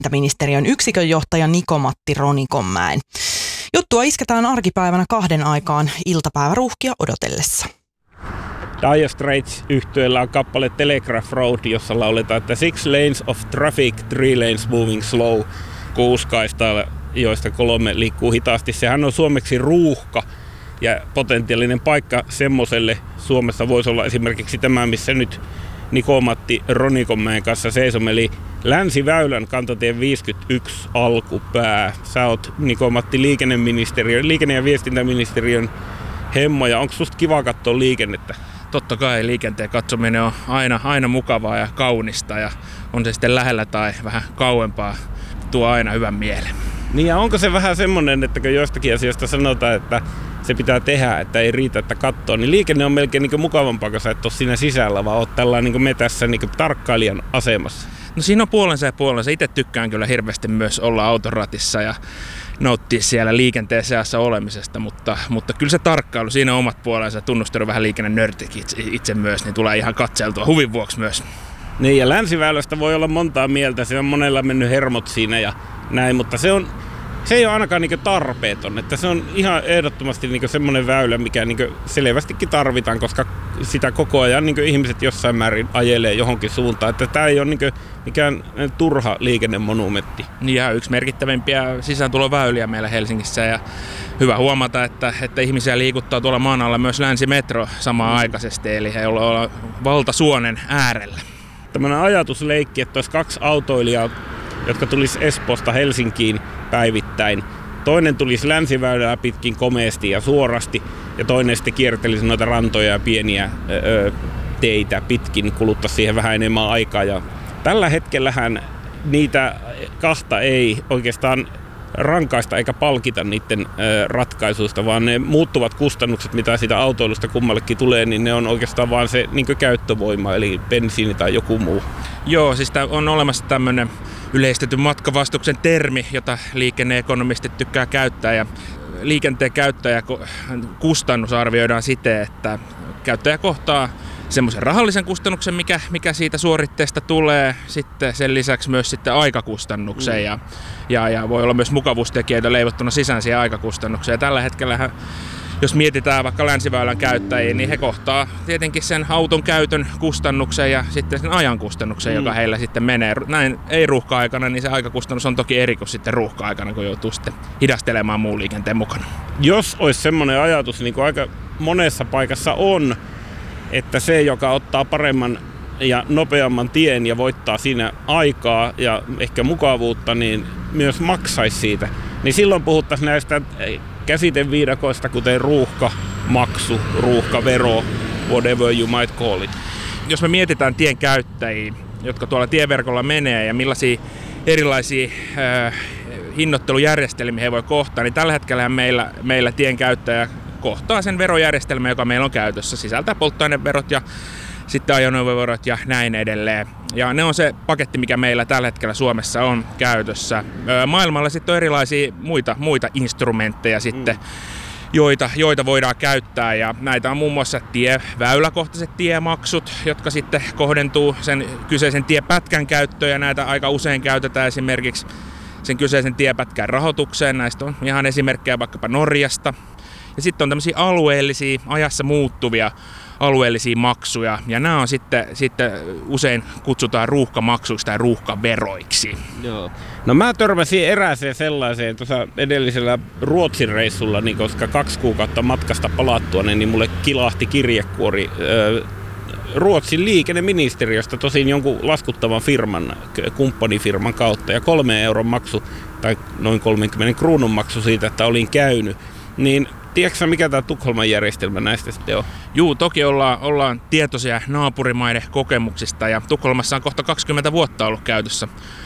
viestintäministeriön yksikönjohtaja Niko-Matti Ronikonmäen. Juttua isketään arkipäivänä 2 aikaan iltapäiväruuhkia odotellessa. Dire Straits-yhtyeellä on kappale Telegraph Road, jossa lauletaan, että 6 lanes of traffic, 3 lanes moving slow. 6 kaistaa, joista 3 liikkuu hitaasti. Sehän on suomeksi ruuhka ja potentiaalinen paikka semmoiselle Suomessa voisi olla esimerkiksi tämä, missä nyt Niko-Matti Ronikonmäen kanssa seisomme, eli Länsiväylän kantatien 51 alkupää. Sä oot, Niko-Matti, liikenne- ja viestintäministeriön hemmoja. Onko susta kiva katsoa liikennettä? Totta kai liikenteen katsominen on aina mukavaa ja kaunista, ja on se sitten lähellä tai vähän kauempaa, tuo aina hyvän mielen. Niin, ja onko se vähän semmoinen, että kun jostakin asioista sanotaan, että se pitää tehdä, että ei riitä, että katsoo, niin liikenne on melkein niin mukavampaa, kun sä et ole siinä sisällä, vaan oot tällainen niin me tässä niin tarkkailijan asemassa. No siinä on puolensa ja puolensa. Itse tykkään kyllä hirveästi myös olla autoratissa ja nauttia siellä liikenteen seassa olemisesta, mutta kyllä se tarkkailu, siinä on omat puolensa. Tunnustelu vähän liikennenörtikin itse myös, niin tulee ihan katseltua huvin vuoksi myös. Niin, ja Länsiväylästä voi olla montaa mieltä, se on monella mennyt hermot siinä ja näin, mutta se ei ole ainakaan niin tarpeeton, että se on ihan ehdottomasti niin semmoinen väylä, mikä niin selvästikin tarvitaan, koska sitä koko ajan niin ihmiset jossain määrin ajelee johonkin suuntaan, että tämä ei ole niin mikään turha liikennemonumentti. Ja yksi merkittävimpiä sisääntuloväyliä meillä Helsingissä, ja hyvä huomata, että ihmisiä liikuttaa tuolla maan alla myös länsimetro samaan aikaisesti, eli he ollaan valtasuonen äärellä. Tämmöinen ajatusleikki, että olisi 2 autoilijaa, jotka tulisi Espoosta Helsinkiin päivittäin. Toinen tulisi Länsiväylää pitkin komeasti ja suorasti, ja toinen sitten kiertelisi noita rantoja ja pieniä teitä pitkin, kuluttaisi siihen vähän enemmän aikaa. Ja tällä hetkellähän niitä 2 ei oikeastaan rankaista eikä palkita niiden ratkaisuista, vaan ne muuttuvat kustannukset, mitä siitä autoilusta kummallekin tulee, niin ne on oikeastaan vaan se niin käyttövoima, eli bensiini tai joku muu. Joo, siis on olemassa tämmöinen yleistetyn matkavastuksen termi, jota liikenneekonomistit tykkää käyttää, ja liikenteen käyttäjäkustannus arvioidaan siten, että käyttäjä kohtaa semmoisen rahallisen kustannuksen, mikä siitä suoritteesta tulee, sitten sen lisäksi myös sitten aikakustannuksen ja voi olla myös mukavuustekijöitä leivottuna sisään siihen aikakustannukseen. Ja tällä hetkellä, jos mietitään vaikka Länsiväylän käyttäjiä, niin he kohtaa tietenkin sen auton käytön kustannuksen ja sitten sen ajan kustannuksen, joka heillä sitten menee. Näin ei ruuhka-aikana, niin se aikakustannus on toki eri kuin sitten ruuhka-aikana, kun joutuu sitten hidastelemaan muun liikenteen mukana. Jos olisi semmoinen ajatus, niin kuin aika monessa paikassa on, että se, joka ottaa paremman ja nopeamman tien ja voittaa siinä aikaa ja ehkä mukavuutta, niin myös maksaisi siitä. Niin silloin puhuttaisiin näistä käsiteviidakoista, kuten ruuhkamaksu, ruuhkavero, whatever you might call it. Jos me mietitään tien käyttäjiä, jotka tuolla tieverkolla menee ja millaisia erilaisia hinnoittelujärjestelmiä he voi kohtaa, niin tällä hetkellä meillä tien käyttäjä kohtaa sen verojärjestelmä, joka meillä on käytössä. Sisältää polttoaineverot ja sitten ajoneuvoverot ja näin edelleen. Ja ne on se paketti, mikä meillä tällä hetkellä Suomessa on käytössä. Maailmalla sitten on erilaisia muita instrumentteja sitten, joita voidaan käyttää. Ja näitä on muun muassa väyläkohtaiset tiemaksut, jotka sitten kohdentuu sen kyseisen tiepätkän käyttöön. Ja näitä aika usein käytetään esimerkiksi sen kyseisen tiepätkän rahoitukseen. Näistä on ihan esimerkkejä vaikkapa Norjasta. Ja sitten on tämmöisiä alueellisia, ajassa muuttuvia alueellisia maksuja, ja nämä on sitten usein kutsutaan ruuhkamaksuiksi tai ruuhkaveroiksi. Joo. No mä törmäsin erääseen sellaiseen tuossa edellisellä Ruotsin reissulla, niin koska 2 kuukautta matkasta palattua, niin mulle kilahti kirjekuori Ruotsin liikenneministeriöstä, tosin jonkun laskuttavan firman, kumppanifirman kautta, ja 3 euron maksu tai noin 30 kruunun maksu siitä, että olin käynyt. Niin tiedätkö mikä tämä Tukholman järjestelmä näistä sitten on? Juu, toki ollaan tietoisia naapurimaiden kokemuksista, ja Tukholmassa on kohta 20 vuotta ollut käytössä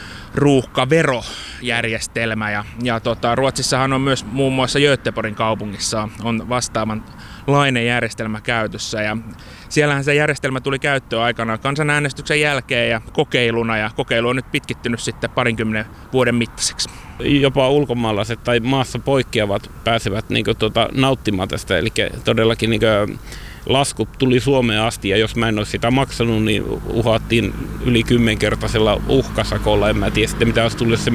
ruuhkaverojärjestelmä, ja Ruotsissahan on myös muun muassa Göteborgin kaupungissa on vastaavanlainen järjestelmä käytössä, ja siellähän se järjestelmä tuli käyttöön aikanaan kansanäänestyksen jälkeen ja kokeiluna, ja kokeilu on nyt pitkittynyt sitten 20 vuoden mittaiseksi. Jopa ulkomaalaiset tai maassa poikkeavat pääsevät nauttimaan tästä, eli todellakin lasku tuli Suomeen asti, ja jos mä en olisi sitä maksanut, niin uhattiin yli 10-kertaisella uhkasakolla. En mä tiedä sitten, mitä olisi tullut se